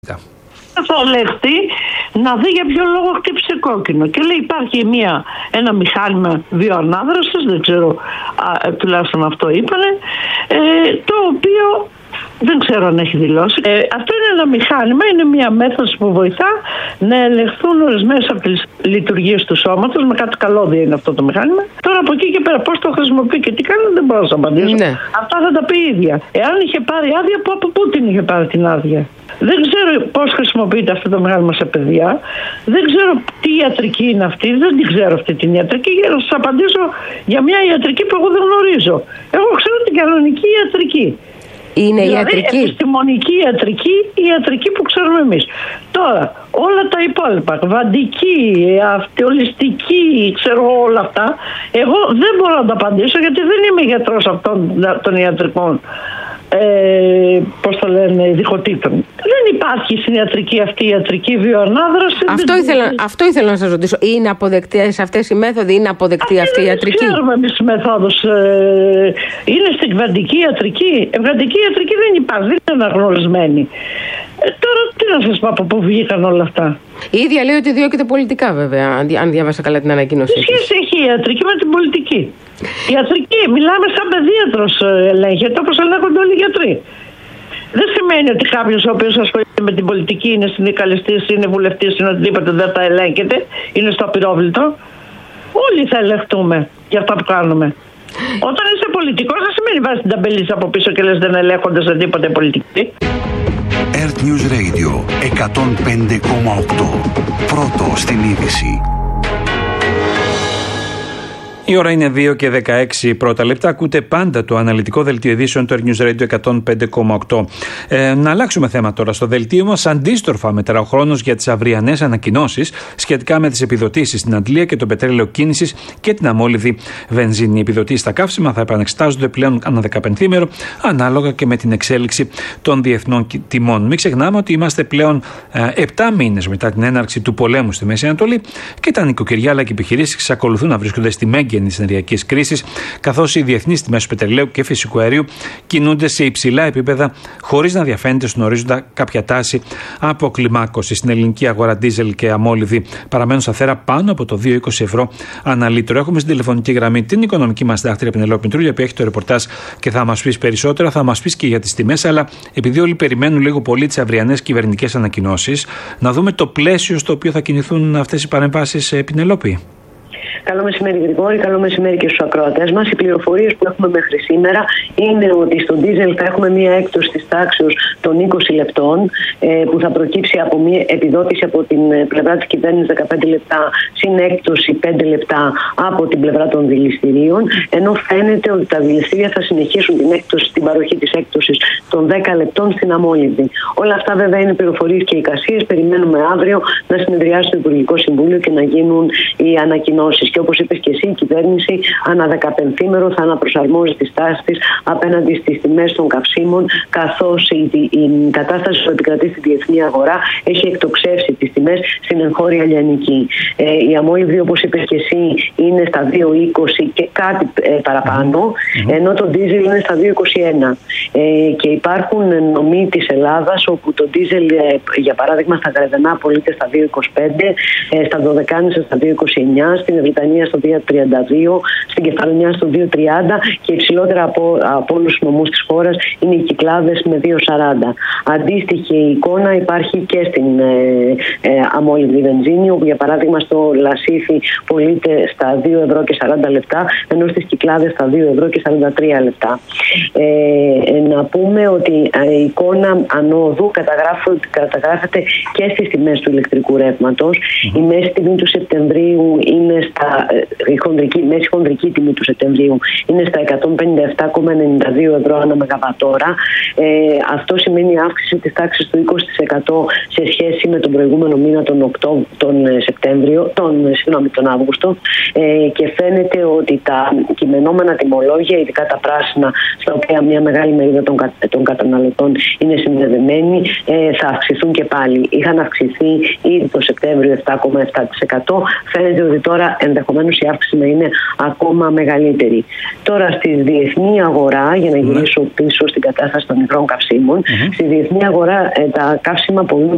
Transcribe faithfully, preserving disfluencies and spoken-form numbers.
Θα ελεγχθεί να δει για ποιο λόγο χτύπησε κόκκινο. Και λέει υπάρχει μια, ένα μηχάνημα βιοανάδρασης, δεν ξέρω, α, τουλάχιστον αυτό είπανε, ε, το οποίο δεν ξέρω αν έχει δηλώσει. Ε, αυτό είναι ένα μηχάνημα, είναι μια μέθοδος που βοηθά να ελεγχθούν ορισμένες από τις λειτουργίες του σώματος. Με κάτι καλώδια είναι αυτό το μηχάνημα. Τώρα από εκεί και πέρα πώς το χρησιμοποιεί και τι κάνει δεν μπορώ να απαντήσω. Ναι. Αυτά θα τα πει η ίδια. Εάν είχε πάρει άδεια, από, από πού την είχε πάρει την άδεια. Δεν ξέρω πώς χρησιμοποιείται αυτό το μηχάνημα σε παιδιά. Δεν ξέρω τι ιατρική είναι αυτή. Δεν την ξέρω αυτή την ιατρική. Για να σας απαντήσω για μια ιατρική που εγώ δεν γνωρίζω. Εγώ ξέρω την κανονική ιατρική. Είναι δηλαδή, ιατρική. Επιστημονική ιατρική, η ιατρική που ξέρουμε εμείς. Τώρα, όλα τα υπόλοιπα, κβαντική, αυτιολιστική, ξέρω όλα αυτά, εγώ δεν μπορώ να τα απαντήσω γιατί δεν είμαι γιατρός αυτών των ιατρικών. Ε, πώς το λένε, ειδικοτήτων. Δεν υπάρχει στην ιατρική αυτή η ιατρική βιοανάδραση. Αυτό, δεν... ήθελα, αυτό ήθελα να σας ρωτήσω. Είναι αποδεκτές αυτές οι μέθοδοι, είναι αποδεκτή αυτή, αυτή η ιατρική? Δεν ξέρουμε εμείς τις μεθόδους. Ε, είναι στην κβαντική ιατρική. Κβαντική ιατρική δεν υπάρχει, δεν είναι αναγνωρισμένη. Ε, τώρα τι να σας πω από πού βγήκαν όλα αυτά. Η ίδια λέει ότι διώκεται πολιτικά, βέβαια, αν διάβασα καλά την ανακοίνωσή της. Τι σχέση έχει η ιατρική με την πολιτική? Η ιατρική, μιλάμε σαν παιδίατρος ελέγχεται όπως ελέγχονται όλοι οι γιατροί. Δεν σημαίνει ότι κάποιος ο οποίος ασχολείται με την πολιτική, είναι συνδικαλιστής, είναι βουλευτής, είναι οτιδήποτε, δεν θα ελέγχεται, είναι στο απειρόβλητο. Όλοι θα ελεγχτούμε για αυτά που κάνουμε. Όταν είσαι πολιτικός, δεν σημαίνει βάζει την ταμπελίτσα από πίσω και λες δεν ελέγχονται σε τίποτε πολιτική. Earth News Radio εκατόν πέντε κόμμα οκτώ. Πρώτο στην είδηση. Η ώρα είναι δύο και δεκαέξι πρώτα λεπτά. Ακούτε πάντα το αναλυτικό δελτίο ειδήσεων του Earth News Radio εκατόν πέντε κόμμα οκτώ. Ε, να αλλάξουμε θέμα τώρα στο δελτίο μας. Αντίστροφα μετρά ο χρόνος για τις αυριανές ανακοινώσεις σχετικά με τις επιδοτήσεις στην αντλία και το πετρέλαιο κίνησης και την αμόλυδη βενζίνη. Οι επιδοτήσεις στα καύσιμα θα επανεξετάζονται πλέον ανά δεκαπενθήμερο, ανάλογα και με την εξέλιξη των διεθνών τιμών. Μην ξεχνάμε ότι είμαστε πλέον επτά μήνες μετά την έναρξη του πολέμου στη Μέση Ανατολή και τα νοικοκυριά αλλά και οι επιχειρήσεις εξακολουθούν να βρίσκονται στη μέγενη της ενεργειακής κρίσης, καθώς οι διεθνείς τιμές του πετρελαίου και φυσικού αερίου κινούνται σε υψηλά επίπεδα, χωρίς να διαφαίνεται στον ορίζοντα κάποια τάση αποκλιμάκωση. Στην ελληνική αγορά ντίζελ και αμόλυδη παραμένουν σταθερά πάνω από το δύο είκοσι ευρώ ανά λίτρο. Έχουμε στην τηλεφωνική γραμμή την οικονομική μας δάκτρια Πινελόπη Μητρούλια, που έχει το ρεπορτάζ και θα μας πει περισσότερα. Θα μας πει και για τις τιμές, αλλά επειδή όλοι περιμένουν λίγο πολύ τις αυριανές κυβερνητικές ανακοινώσεις, να δούμε το πλαίσιο στο οποίο θα κινηθούν αυτές οι παρεμβάσεις, Πινελόπη. Καλό μεσημέρι, Γρηγόρη. Καλό μεσημέρι και στους ακροατές μας. Οι πληροφορίες που έχουμε μέχρι σήμερα είναι ότι στο ντίζελ θα έχουμε μία έκπτωση της τάξης των είκοσι λεπτών, ε, που θα προκύψει από μία επιδότηση από την πλευρά της κυβέρνησης δεκαπέντε λεπτά, συν έκπτωση πέντε λεπτά από την πλευρά των δηληστηρίων. Ενώ φαίνεται ότι τα δηληστήρια θα συνεχίσουν την, έκπτωση, την παροχή της έκπτωσης των δέκα λεπτών στην αμόλυδη. Όλα αυτά βέβαια είναι πληροφορίες και εικασίες. Περιμένουμε αύριο να συνεδριάσει το Υπουργικό Συμβούλιο και να γίνουν οι ανακοινώσεις. Και όπως είπες και εσύ, η κυβέρνηση ανά δεκαπενθήμερο θα αναπροσαρμόζει τις τάσεις της απέναντι στις τιμές των καυσίμων, καθώς η, η κατάσταση που επικρατεί στη διεθνή αγορά έχει εκτοξεύσει τις τιμές στην εγχώρια λιανική. Ε, η αμόλυβδη, όπως είπες και εσύ, είναι στα δύο είκοσι και κάτι ε, παραπάνω, mm-hmm. ενώ το ντίζελ είναι στα δύο είκοσι ένα. Ε, και υπάρχουν νομοί της Ελλάδας όπου το ντίζελ, ε, για παράδειγμα, στα Γρεβενά πωλείται στα δύο είκοσι πέντε, ε, στα Δωδεκάνησα στα δύο είκοσι εννιά, στην Βρυτανία στο δύο τριάντα δύο, στην Κεφαλονιά στο δύο τριάντα και υψηλότερα από, από όλους τους νομούς της χώρας είναι οι Κυκλάδες με δύο σαράντα. Αντίστοιχη εικόνα υπάρχει και στην ε, ε, αμόλυβδη βενζίνη, όπου για παράδειγμα στο Λασίθι πωλείται στα δύο ευρώ και σαράντα λεπτά, ενώ στις Κυκλάδες στα δύο ευρώ και σαράντα τρία λεπτά. Ε, ε, να πούμε ότι η εικόνα ανόδου καταγράφεται και στις τιμές του ηλεκτρικού ρεύματος. Mm-hmm. Η μέση τιμή του Σεπτεμβρίου είναι στα, η, χονδρική, η μέση χονδρική τιμή του Σεπτεμβρίου είναι στα εκατόν πενήντα επτά κόμμα ενενήντα δύο ευρώ ανά μεγαβατόρα. Ε, αυτό σημαίνει αύξηση της τάξης του είκοσι τοις εκατό σε σχέση με τον προηγούμενο μήνα, τον, Οκτώ, τον Σεπτέμβριο, τον, συγγνώμη, τον Αύγουστο. Ε, και φαίνεται ότι τα κειμενόμενα τιμολόγια, ειδικά τα πράσινα, στα οποία μια μεγάλη μερίδα των, των καταναλωτών είναι συνδεδεμένοι, ε, θα αυξηθούν και πάλι. Είχαν αυξηθεί ήδη το Σεπτέμβριο επτά κόμμα επτά τοις εκατό. Φαίνεται ότι τώρα ενδεχομένως η αύξηση να είναι ακόμα μεγαλύτερη. Τώρα στη διεθνή αγορά, για να γυρίσω πίσω στην κατάσταση των υγρών καυσίμων, mm-hmm. στη διεθνή αγορά ε, τα καύσιμα πολλούνται